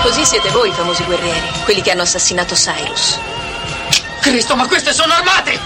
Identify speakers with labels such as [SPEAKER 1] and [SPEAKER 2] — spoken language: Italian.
[SPEAKER 1] Così siete voi i famosi guerrieri, quelli che hanno assassinato Cyrus.
[SPEAKER 2] Cristo, ma queste sono armate!